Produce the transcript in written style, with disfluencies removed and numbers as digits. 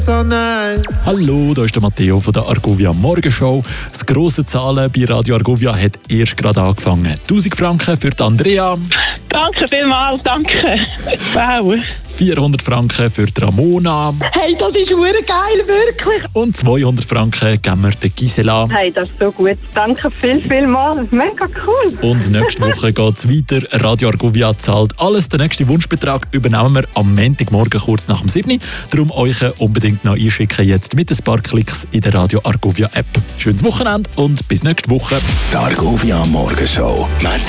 So nice. Hallo, da ist der Matteo von der Argovia Morgenshow. Das grosse Zahlen bei Radio Argovia hat erst gerade angefangen. 1000 Franken für die Andrea. Danke vielmals, danke. Wow. 400 Franken für die Ramona. Hey, das ist verdammt geil, wirklich. Und 200 Franken geben wir der Gisela. Hey, das ist so gut. Danke vielmals. Mega cool. Und nächste Woche geht es weiter. Radio Argovia zahlt alles. Den nächsten Wunschbetrag übernehmen wir am Montagmorgen kurz nach dem 7. Darum euch unbedingt noch einschicken jetzt mit ein paar Klicks in der Radio Argovia App. Schönes Wochenende und bis nächste Woche. Die Argovia Morgenshow. Montag